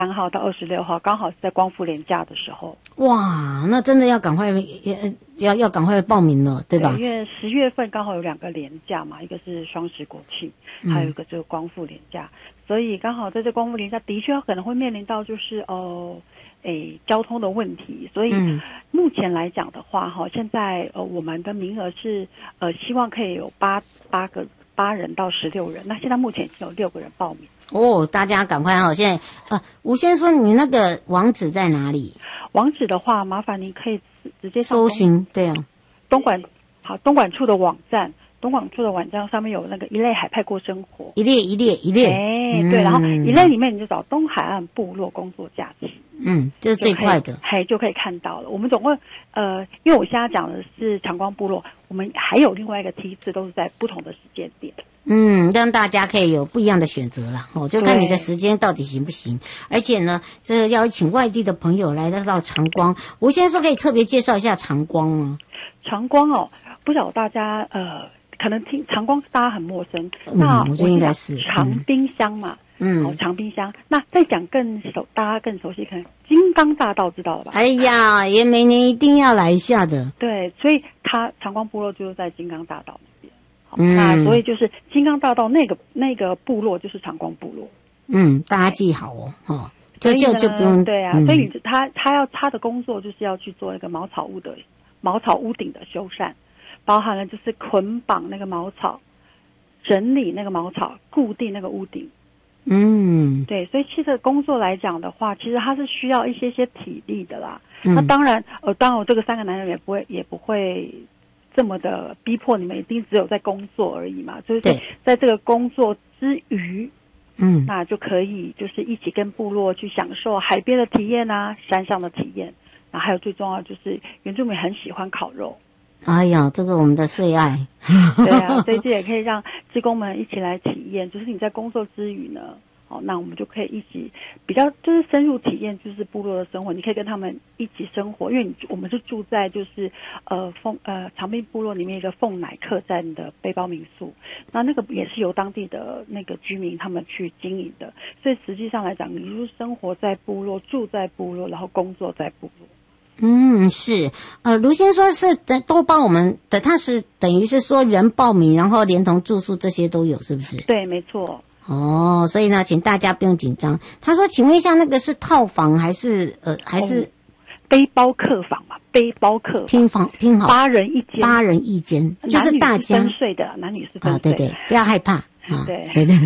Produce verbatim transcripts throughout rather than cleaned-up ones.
三号到二十六号，刚好是在光复连假的时候。 哇，那真的要赶快要要赶快报名了，对吧？ 对，因为十月份刚好有两个连假嘛，一个是双十国庆，还有一个就是光复连假，嗯、所以刚好在这光复连假的确可能会面临到就是哦。诶，交通的问题，所以目前来讲的话，哈、嗯，现在呃，我们的名额是呃，希望可以有八八个八人到十六人。那现在目前已经有六个人报名。 哦，大家赶快哈！现在呃，吴先生说你那个网址在哪里？ 网址的话，麻烦您可以直接搜寻，对啊， 东莞好东莞处的网站。东莞处的网站上面有那个一类海派过生活， 一列一列一列， 哎、欸，对，然后一类里面你就找东海岸部落工作假期， 嗯，这是最快的， 嘿，就可以看到了。我们总共呃，因为我现在讲的是长光部落，我们还有另外一个梯次，都是在不同的时间点， 嗯，让大家可以有不一样的选择啦。哦，就看你的时间到底行不行。而且呢，这要请外地的朋友来得到长光，我现在说可以特别介绍一下长光吗？ 长光哦，不晓得大家呃。可能听长光大家很陌生， 嗯、 那我觉得应该是长滨乡嘛， 嗯， 哦，长滨乡。那再讲更熟，大家更熟悉，可能金刚大道知道了吧？ 哎呀，也每年一定要来一下的。 对，所以它长光部落就是在金刚大道那边。好， 嗯， 那所以就是金刚大道那个那个部落就是长光部落。 嗯，大家记好哦，哦，就就就不用对啊，嗯、所以他他要他的工作就是要去做那个茅草屋的茅草屋顶的修缮。包含了就是捆绑那个茅草，整理那个茅草，固定那个屋顶。 嗯， 对，所以其实工作来讲的话，其实它是需要一些些体力的啦。 嗯、 那当然，呃，当然我这个三个男人也不会也不会这么的逼迫你们一定只有在工作而已嘛。就是在这个工作之余， 嗯， 那就可以就是一起跟部落去享受海边的体验啊，山上的体验。然后还有最重要就是原住民很喜欢烤肉。 哎呀，这个我们的最爱。 对啊，所以这也可以让志工们一起来体验，就是你在工作之余呢，哦，那我们就可以一起比较就是深入体验就是部落的生活，你可以跟他们一起生活，因为你我们是住在就是呃凤呃长滨部落里面一个凤乃客栈的背包民宿，那那个也是由当地的那个居民他们去经营的，所以实际上来讲，你就是生活在部落，住在部落，然后工作在部落。 嗯，是，呃，卢先说是都帮我们的，他是等于是说人报名，然后连同住宿这些都有，是不是？ 对，没错。 哦，所以呢，请大家不用紧张。他说，请问一下，那个是套房还是呃还是、哦、 背包客房嘛？背包客房， 听房听好， 八人一间， 八人一间，就是大家分睡的，男女是分睡的、 啊，对对，不要害怕啊， 对对对。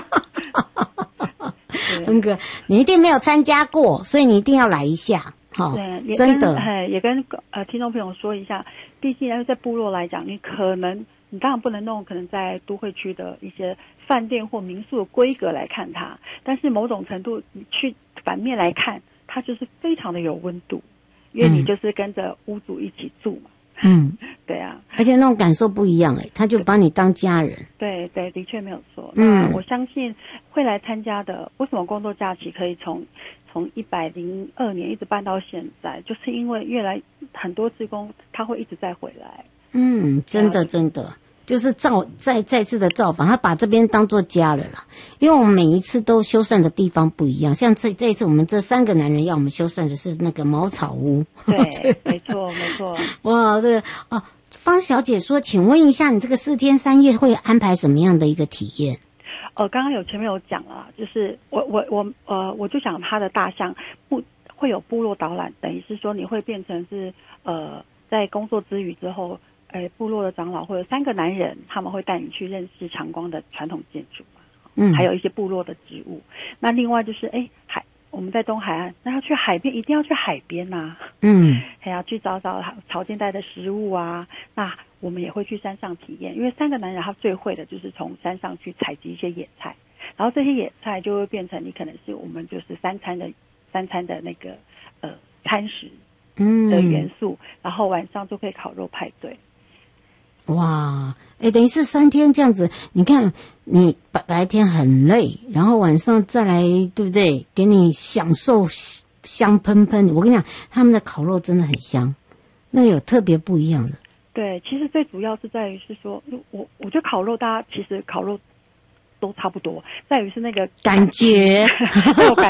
恩哥，你一定没有参加过，所以你一定要来一下。好， 对， 真的， 哎，也跟呃听众朋友说一下，毕竟在部落来讲，你可能你当然不能弄可能在都会区的一些饭店或民宿的规格来看它，但是某种程度你去反面来看，它就是非常的有温度，因为你就是跟着屋主一起住嘛。 嗯， 对啊， 而且那种感受不一样哎，他就把你当家人。 对对，的确没有错。 嗯， 我相信会来参加的，为什么工作假期可以从从一百零二年一直办到现在，就是因为越来很多志工他会一直再回来。 嗯，真的真的。就是造再再次的造访，他把这边当作家了啦。因为我们每一次都修缮的地方不一样，像这这一次我们这三个男人要我们修缮的是那个茅草屋。 对，没错没错。 哇，这个哦，方小姐说，请问一下，你这个四天三夜会安排什么样的一个体验？ 呃，刚刚有前面有讲了，就是我我我呃，我就讲他的大象部会有部落导览，等于是说你会变成是呃，在工作之余之后。呃，部落的长老或者三个男人，他们会带你去认识长光的传统建筑嘛，嗯，还有一些部落的植物。那另外就是，哎，海我们在东海岸，那要去海边，一定要去海边呐、啊，嗯，还要去找找潮间带的食物啊。那我们也会去山上体验，因为三个男人他最会的就是从山上去采集一些野菜，然后这些野菜就会变成你可能是我们就是三餐的三餐的那个呃餐食的元素，嗯、然后晚上就可以烤肉派对。 哇，哎，等于是三天这样子，你看你白白天很累，然后晚上再来，对不对？给你享受香喷喷的。我跟你讲，他们的烤肉真的很香，那有特别不一样的。 对，其实最主要是在于是说，我我觉得烤肉大家其实烤肉都差不多，在于是那个感觉， 那种感